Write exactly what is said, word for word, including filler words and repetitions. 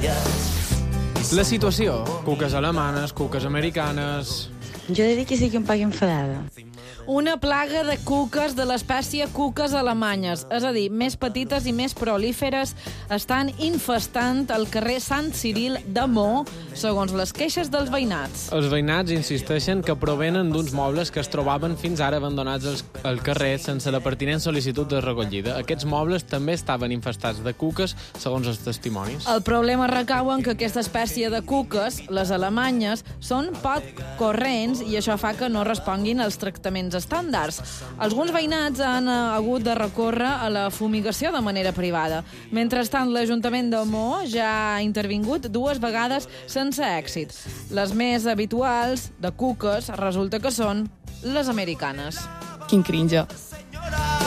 La situació, cuques alemanes, cuques americanes... Jo he de dir que sí que em pagui enfadada. Una plaga de cuques de l'espècie cuques alemanyes, és a dir, més petites i més prolíferes, estan infestant el carrer Sant Ciril de Mo, segons les queixes dels veïnats. Els veïnats insisteixen que provenen d'uns mobles que es trobaven fins ara abandonats al carrer sense la pertinent sol·licitud de recollida. Aquests mobles també estaven infestats de cuques, segons els testimonis. El problema recau en que aquesta espècie de cuques, les alemanyes, són poc corrents i això fa que no responguin als tractaments estàndards. Alguns veïnats han hagut de recórrer a la fumigació de manera privada. Mentrestant, l'Ajuntament de Mo ja ha intervingut dues vegades sense èxit. Les més habituals, de cuques, resulta que són les americanes. Quin cringe.